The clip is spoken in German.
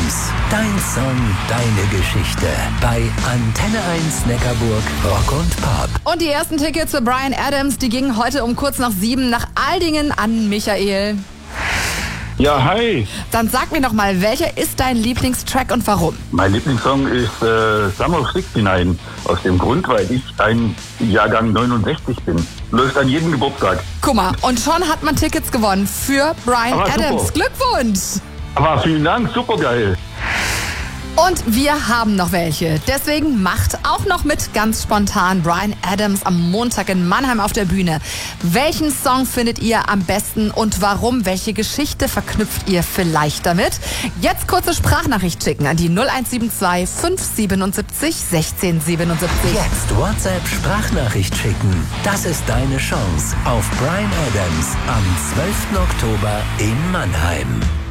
Adams. Dein Song, deine Geschichte. Bei Antenne 1 Neckarburg Rock und Pop. Und die ersten Tickets für Bryan Adams, die gingen heute um kurz nach 7 nach Aldingen an Michael. Ja, hi. Dann sag mir noch mal, welcher ist dein Lieblingstrack und warum? Mein Lieblingssong ist Summer of 69. Aus dem Grund, weil ich ein Jahrgang 69 bin. Läuft an jedem Geburtstag. Guck mal, und schon hat man Tickets gewonnen für Bryan Aber Adams. super. Glückwunsch! Aber vielen Dank, super geil. Und wir haben noch welche. Deswegen macht auch noch mit ganz spontan Bryan Adams am Montag in Mannheim auf der Bühne. Welchen Song findet ihr am besten und warum? Welche Geschichte verknüpft ihr vielleicht damit? Jetzt kurze Sprachnachricht schicken an die 0172 577 1677. Jetzt WhatsApp-Sprachnachricht schicken. Das ist deine Chance auf Bryan Adams am 12. Oktober in Mannheim.